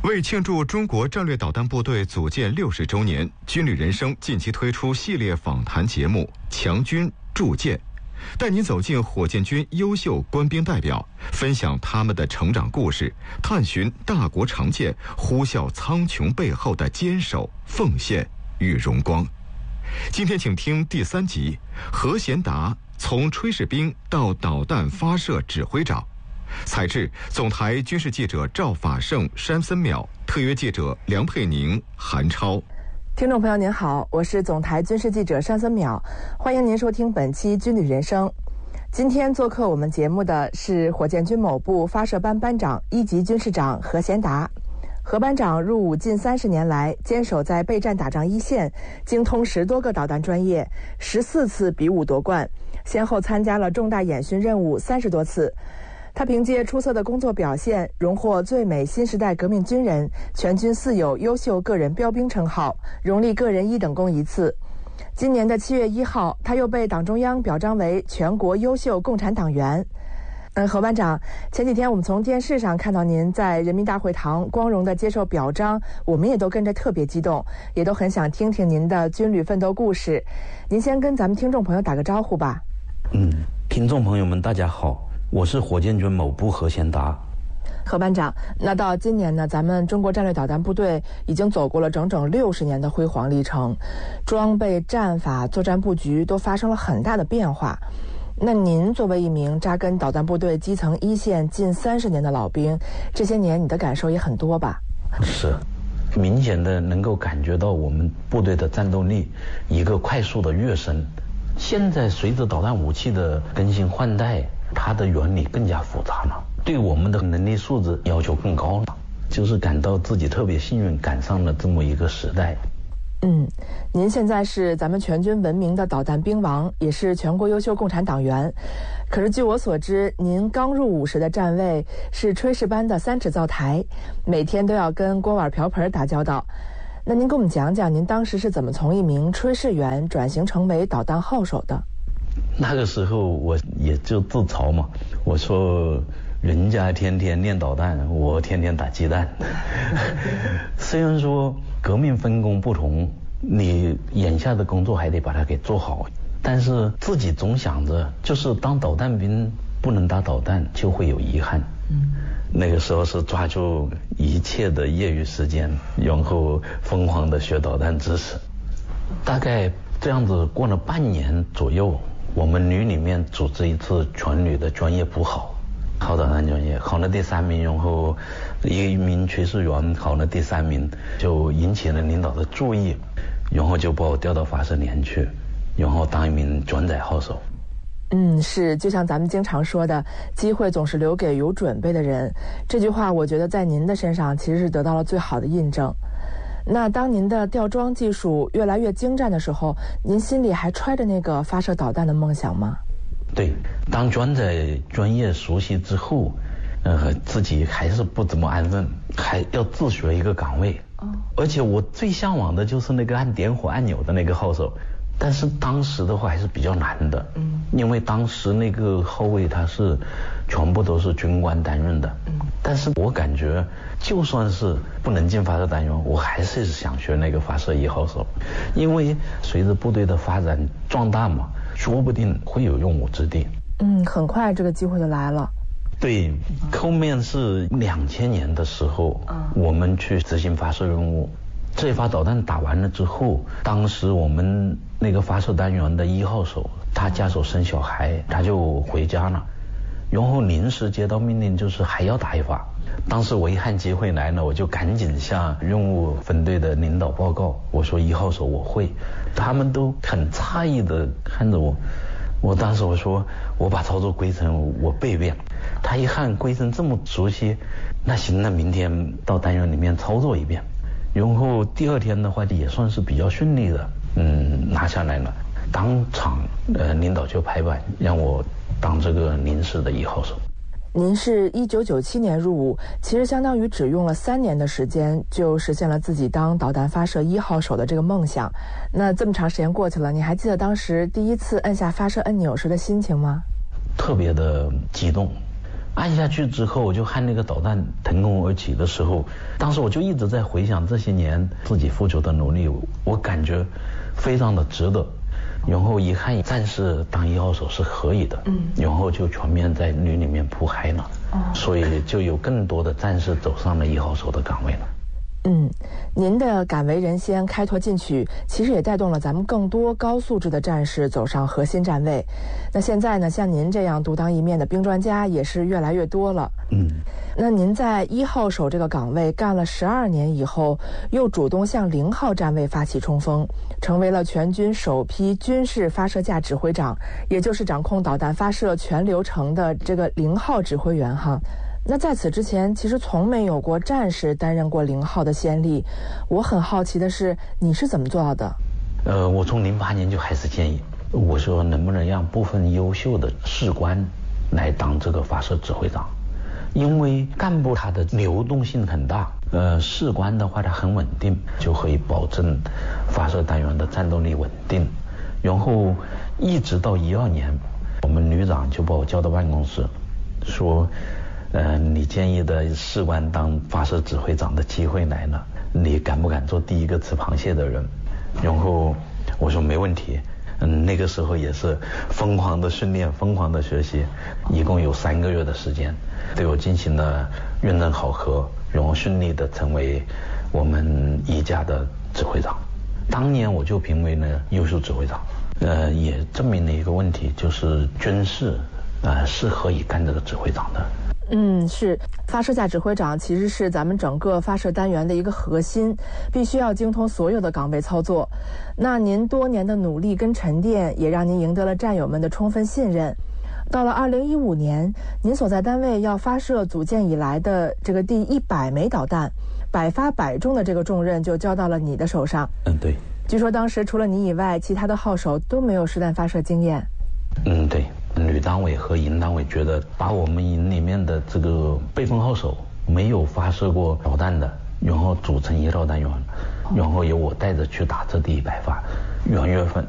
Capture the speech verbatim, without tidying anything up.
为庆祝中国战略导弹部队组建六十周年，军旅人生近期推出系列访谈节目《强军铸剑》，带您走进火箭军优秀官兵代表，分享他们的成长故事，探寻大国长剑呼啸苍穹背后的坚守、奉献与荣光。今天请听第三集，何贤达从炊事兵到导弹发射指挥长。采制总台军事记者赵法胜、山森淼，特约记者梁佩宁、韩超。 听众朋友您好，我是总台军事记者山森淼，欢迎您收听本期军旅人生。今天做客我们节目的是火箭军某部发射班班长、一级军事长何贤达。何班长入伍近三十年来，坚守在备战打仗一线，精通十多个导弹专业，十四次比武夺冠，先后参加了重大演训任务三十多次。他凭借出色的工作表现，荣获最美新时代革命军人、全军四有优秀个人标兵称号，荣立个人一等功一次。今年的七月一号，他又被党中央表彰为全国优秀共产党员。嗯，何班长，前几天我们从电视上看到您在人民大会堂光荣地接受表彰，我们也都跟着特别激动，也都很想听听您的军旅奋斗故事。您先跟咱们听众朋友打个招呼吧。 嗯，听众朋友们大家好，我是火箭军某部何贤达。 何班长，那到今年呢，咱们中国战略导弹部队已经走过了整整六十年的辉煌历程，装备、战法、作战布局都发生了很大的变化。那您作为一名扎根导弹部队基层一线近三十年的老兵，这些年你的感受也很多吧？ 是，明显的能够感觉到我们部队的战斗力一个快速的跃升。现在随着导弹武器的更新换代，它的原理更加复杂了，对我们的能力素质要求更高了，就是感到自己特别幸运，赶上了这么一个时代。 嗯，您现在是咱们全军闻名的导弹兵王，也是全国优秀共产党员。可是据我所知，您刚入伍时的站位是炊事班的三尺灶台，每天都要跟锅碗瓢盆打交道。那您给我们讲讲，您当时是怎么从一名炊事员转型成为导弹号手的？ 那个时候我也就自嘲嘛，我说人家天天练导弹，我天天打鸡蛋。虽然说革命分工不同，你眼下的工作还得把它给做好，但是自己总想着就是当导弹兵不能打导弹就会有遗憾。嗯，那个时候是抓住一切的业余时间，然后疯狂的学导弹知识。大概这样子过了半年左右，我们旅里面组织一次全旅的专业补考，考导弹专业考了第三名，然后一名炊事员考了第三名，就引起了领导的注意，然后就把我调到发射连去，然后当一名转载号手。 嗯，是，就像咱们经常说的，机会总是留给有准备的人。这句话我觉得在您的身上其实是得到了最好的印证。那当您的吊装技术越来越精湛的时候，您心里还揣着那个发射导弹的梦想吗？ 对，当转载专业熟悉之后，呃，自己还是不怎么安分，还要自学一个岗位。哦，而且我最向往的就是那个按点火按钮的那个号手。但是当时的话还是比较难的，嗯，因为当时那个号位他是全部都是军官担任的，嗯，但是我感觉就算是不能进发射单元，我还是想学那个发射一号手，因为随着部队的发展壮大嘛，说不定会有用武之地。 嗯，很快这个机会就来了。 对，后面是两千年的时候，嗯，我们去执行发射任务。这发导弹打完了之后，当时我们那个发射单元的一号手，他家手生小孩，他就回家了，然后临时接到命令，就是还要打一发。当时我一看机会来了，我就赶紧向任务分队的领导报告，我说一号手我会，他们都很诧异的看着我。我当时我说我把操作规程我背一遍，他一看规程这么熟悉，那行，那明天到单元里面操作一遍。然后第二天的话也算是比较顺利的，嗯，拿下来了。当场呃领导就拍板让我当这个临时的一号手。 您是一九九七年入伍，其实相当于只用了三年的时间就实现了自己当导弹发射一号手的这个梦想。那这么长时间过去了，你还记得当时第一次按下发射按钮时的心情吗？ 特别的激动， 按下去之后，我就看那个导弹腾空而起的时候，当时我就一直在回想这些年自己付出的努力，我感觉非常的值得。然后一看战士当一号手是可以的，嗯，然后就全面在旅里面铺开了，哦，所以就有更多的战士走上了一号手的岗位了。 嗯，您的敢为人先，开拓进取，其实也带动了咱们更多高素质的战士走上核心站位。那现在呢，像您这样独当一面的兵专家也是越来越多了。嗯，那您在一号手这个岗位干了十二年以后，又主动向零号站位发起冲锋，成为了全军首批军事发射架指挥长，也就是掌控导弹发射全流程的这个零号指挥员哈。那在此之前，其实从没有过战士担任过零号的先例。我很好奇的是，你是怎么做到的？ 呃，我从零八年就开始建议，我说能不能让部分优秀的士官来当这个发射指挥长，因为干部他的流动性很大，呃，士官的话他很稳定，就可以保证发射单元的战斗力稳定。然后一直到一二年，我们旅长就把我叫到办公室，说。呃，你建议的士官当发射指挥长的机会来了，你敢不敢做第一个吃螃蟹的人？然后我说没问题。嗯，那个时候也是疯狂的训练，疯狂的学习，一共有三个月的时间，对我进行了认真考核，然后顺利的成为我们一架的指挥长。当年我就评为了优秀指挥长，呃，也证明了一个问题，就是军事呃是可以干这个指挥长的。 嗯，是发射架指挥长其实是咱们整个发射单元的一个核心，必须要精通所有的岗位操作。那您多年的努力跟沉淀，也让您赢得了战友们的充分信任。到了二零一五年，您所在单位要发射组建以来的这个第一百枚导弹，百发百中的这个重任就交到了你的手上。 嗯，对。 据说当时除了你以外，其他的号手都没有实弹发射经验。 嗯，对。旅单位和营单位觉得把我们营里面的这个备份号手没有发射过导弹的，然后组成一套单元，然后由我带着去打这第一百发。元月份